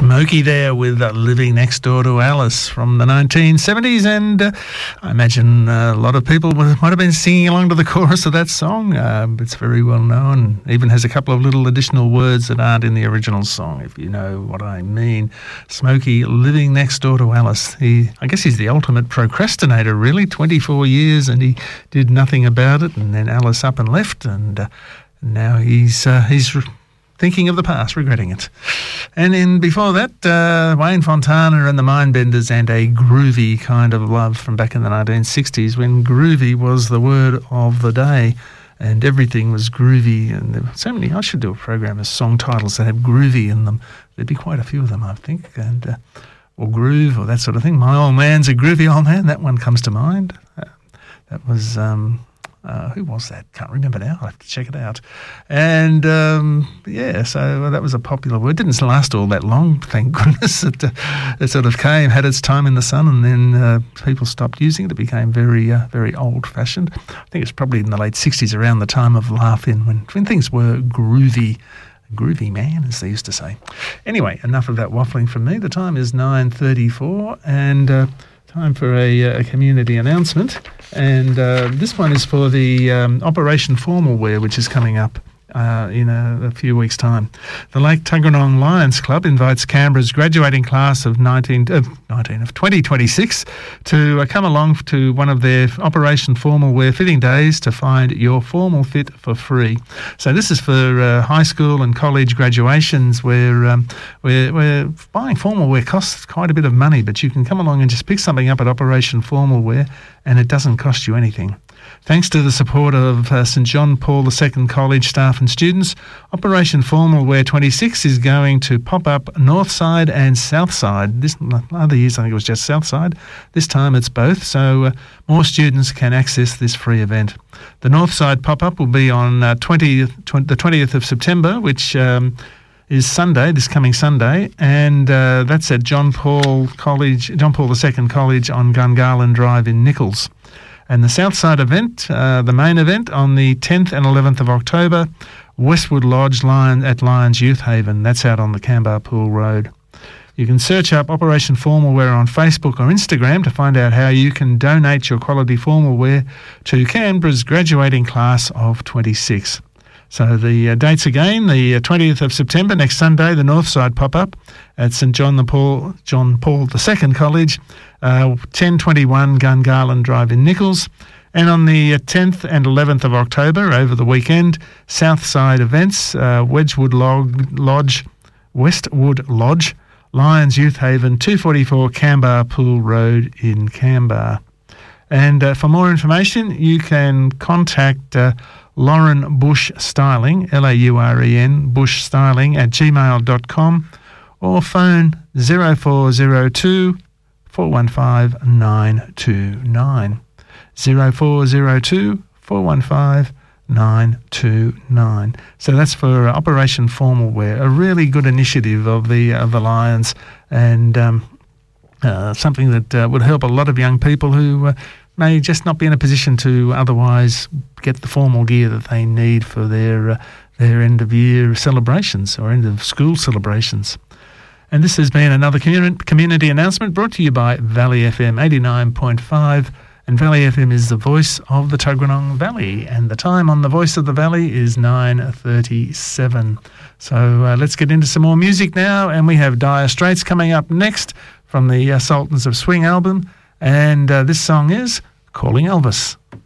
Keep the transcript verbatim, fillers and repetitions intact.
Smokey there with uh, Living Next Door to Alice from the nineteen seventies, and uh, I imagine uh, a lot of people might have been singing along to the chorus of that song. Uh, it's very well known, even has a couple of little additional words that aren't in the original song, if you know what I mean. Smokey Living Next Door to Alice. He, I guess he's the ultimate procrastinator, really. twenty-four years and he did nothing about it, and then Alice up and left, and uh, now he's uh, he's... Re- thinking of the past, regretting it. And then before that, uh, Wayne Fontana and the Mindbenders, and a groovy kind of love from back in the nineteen sixties, when groovy was the word of the day and everything was groovy. And there were so many, I should do a program of song titles that have groovy in them. There'd be quite a few of them, I think, and uh, or groove or that sort of thing. My Old Man's a Groovy Old Man, that one comes to mind. Uh, that was... Um, Uh, who was that? Can't remember now. I'll have to check it out. And, um, yeah, so that was a popular word. Didn't last all that long, thank goodness. It, uh, it sort of came, had its time in the sun, and then uh, people stopped using it. It became very, uh, very old-fashioned. I think it's probably in the late sixties, around the time of Laugh-In, when, when things were groovy. Groovy man, as they used to say. Anyway, enough of that waffling from me. The time is nine thirty-four, and... Uh, Time for a, a community announcement, and uh, this one is for the um, Operation Formal Wear, which is coming up uh, in a, a few weeks' time. The Lake Tuggeranong Lions Club invites Canberra's graduating class of nineteen, uh, nineteen of twenty twenty-six to uh, come along to one of their Operation Formal Wear fitting days to find your formal fit for free. So this is for uh, high school and college graduations, where um, where, where buying formal wear costs quite a bit of money, but you can come along and just pick something up at Operation Formal Wear, and it doesn't cost you anything. Thanks to the support of uh, St John Paul the Second College staff and students, Operation Formal Wear twenty-six is going to pop up north side and south side. This other years I think it was just south side. This time it's both, so uh, more students can access this free event. The north side pop-up will be on uh, twentieth, tw- the twentieth of September, which um, is Sunday, this coming Sunday, and uh, that's at John Paul College, John Paul the Second College on Gungahlin Drive in Nichols. And the Southside event, uh, the main event, on the tenth and eleventh of October, Westwood Lodge Lion at Lions Youth Haven. That's out on the Canberra Pool Road. You can search up Operation Formal Wear on Facebook or Instagram to find out how you can donate your quality formal wear to Canberra's graduating class of twenty-six. So the uh, dates again, the uh, twentieth of September, next Sunday, the Northside pop-up at St John the Paul, John Paul the Second College, uh, ten twenty-one Gungahlin Drive in Nichols. And on the uh, tenth and eleventh of October, over the weekend, Southside events, uh, Wedgwood Log- Lodge, Westwood Lodge, Lions Youth Haven, two forty-four Canberra Pool Road in Canberra. And uh, for more information, you can contact uh, Lauren Bush Styling, L A U R E N, Bush Styling at gmail dot com, or phone zero four zero two, four one five, nine two nine. zero four zero two, four one five, nine two nine. So that's for Operation Formal Wear, a really good initiative of the of the Lions, and um, uh, something that uh, would help a lot of young people who uh, may just not be in a position to otherwise get the formal gear that they need for their uh, their end of year celebrations or end of school celebrations. And this has been another community community announcement brought to you by Valley F M eighty-nine point five. And Valley F M is the voice of the Tuggeranong Valley, and the time on the Voice of the Valley is nine thirty-seven. So uh, let's get into some more music now, and we have Dire Straits coming up next from the uh, Sultans of Swing album, and uh, this song is Calling Elvis.